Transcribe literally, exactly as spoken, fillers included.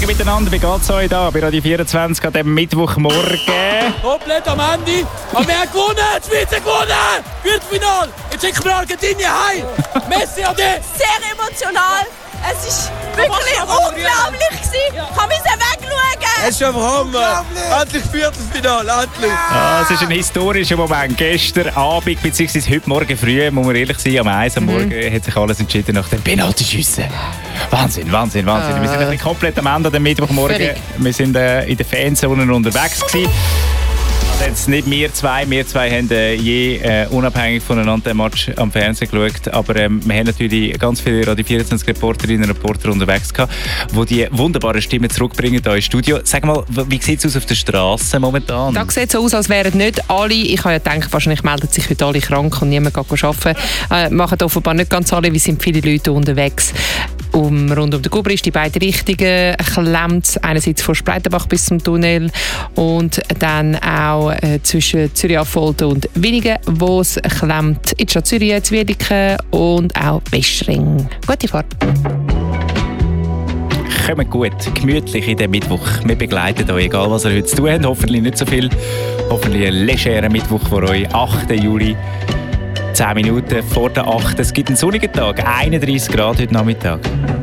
miteinander, wie geht es euch da bei Radio vierundzwanzig an diesem Mittwochmorgen? Komplett am Ende. Aber wir haben gewonnen, die Schweiz hat gewonnen! Viertelfinale! Jetzt schicken wir Argentinien heim! Messi an dich! Sehr emotional. Es war wirklich unglaublich gewesen. Ich musste wegschauen. Es ist einfach Hammer! Endlich Viertelfinale, endlich! Ah, es ist ein historischer Moment. Gestern Abend bzw. heute Morgen früh, muss man ehrlich sein, am eins am Morgen mhm. hat sich alles entschieden nach dem Penaltyschüssen. Wahnsinn, Wahnsinn, Wahnsinn. Uh, wir sind ein bisschen komplett am Ende am Mittwochmorgen. Völlig. Wir sind äh, in den Fanzonen unterwegs gewesen. Jetzt nicht wir zwei, wir zwei haben äh, je äh, unabhängig voneinander den Match am Fernsehen geschaut, aber ähm, wir haben natürlich ganz viele Radio vierundzwanzig Reporterinnen und Reporter unterwegs gehabt, die die wunderbaren Stimmen zurückbringen hier ins Studio. Sag mal, wie sieht es aus auf der Straße momentan? Da sieht es so aus, als wären nicht alle, ich habe ja gedacht, wahrscheinlich melden sich heute alle krank und niemand geht arbeiten. Äh, machen offenbar nicht ganz alle, wie sind viele Leute unterwegs. Um, rund um den Gubri ist die beiden Richtungen klemmt, einerseits von Spreitenbach bis zum Tunnel und dann auch äh, zwischen Zürich-Affolter und Winigen, wo es klemmt in der Stadt Zürich, Zwiediken und auch Westring. Gute Fahrt. Kommt gut, gemütlich in den Mittwoch. Wir begleiten euch, egal was ihr heute zu tun habt. Hoffentlich nicht so viel. Hoffentlich ein legerer Mittwoch für euch. achten Juli. zehn Minuten vor der acht. Es gibt einen sonnigen Tag, einunddreißig Grad heute Nachmittag.